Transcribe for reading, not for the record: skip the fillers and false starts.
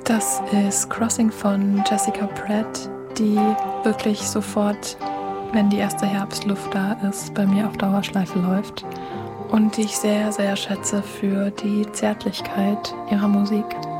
Das ist Crossing von Jessica Pratt, die wirklich sofort, wenn die erste Herbstluft da ist, bei mir auf Dauerschleife läuft und die ich sehr, sehr schätze für die Zärtlichkeit ihrer Musik.